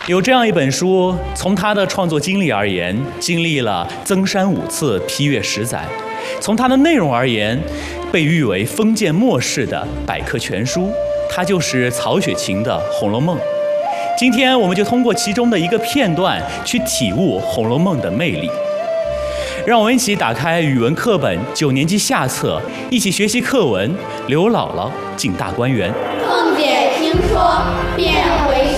有这样一本书，从他的创作经历而言，经历了增删5次，批阅10载；从它的内容而言，被誉为封建末世的百科全书。它就是曹雪芹的《红楼梦》。今天我们就通过其中的一个片段，去体悟《红楼梦》的魅力。让我们一起打开语文课本9年级下册，一起学习课文《刘姥姥进大观园》。 凤姐听说，便回